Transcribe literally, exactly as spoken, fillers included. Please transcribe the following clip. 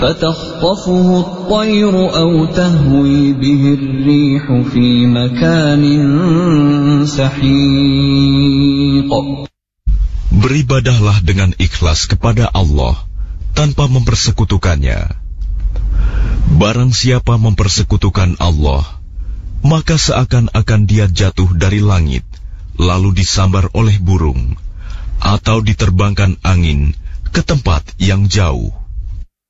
فَتَخْطَفُهُ الطَّيْرُ أَوْ تَهْوِي بِهِ الرِّيحُ فِي مَكَانٍ سَحِيقٍ. Beribadahlah dengan ikhlas kepada Allah tanpa mempersekutukannya. Barang siapa mempersekutukan Allah, maka seakan-akan dia jatuh dari langit, lalu disambar oleh burung, atau diterbangkan angin ke tempat yang jauh.